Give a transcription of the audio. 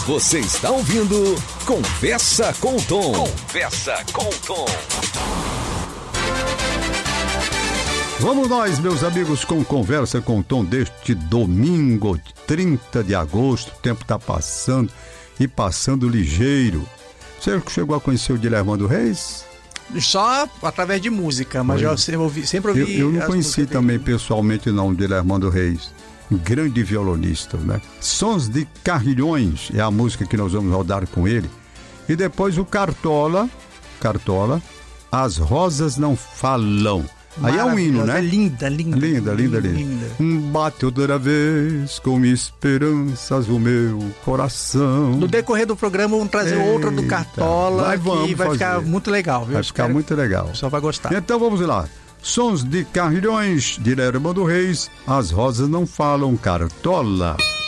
Você está ouvindo Conversa com o Tom. Conversa com o Tom. Vamos nós, meus amigos, com Conversa com o Tom deste domingo, 30 de agosto. O tempo está passando e passando ligeiro. Você chegou a conhecer o Dilermando Reis? Só através de música, mas eu sempre ouvi. Eu não conheci também pessoalmente não o Dilermando Reis. Grande violonista, né? Sons de Carrilhões é a música que nós vamos rodar com ele. E depois o Cartola, As Rosas Não Falam. Aí é um hino, né? É linda. Bate outra vez com esperanças o meu coração. No decorrer do programa vamos trazer outra do Cartola, que vai ficar muito legal, viu? Vai ficar muito legal. Só vai gostar. Então vamos lá. Sons de Carrilhões, Dilermando Reis, As Rosas Não Falam, Cartola.